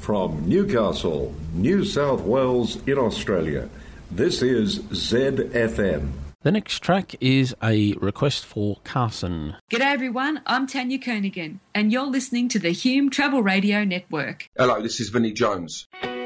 From Newcastle, New South Wales in Australia, this is ZFM. The next track is a request for Carson. G'day everyone, I'm Tanya Koenigan and you're listening to the Hume Travel Radio Network. Hello, this is Vinnie Jones.